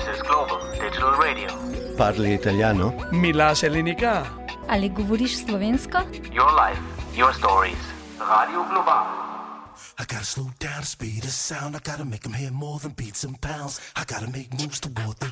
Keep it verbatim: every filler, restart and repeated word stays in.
This is Global Digital Radio. Parli italiano? Mila Selinika. Ali govoriš slovensko? Your life, your stories. Radio Global. I gotta slow down the speed of sound. I gotta make them hear more than beats and pounds. I gotta make moves toward the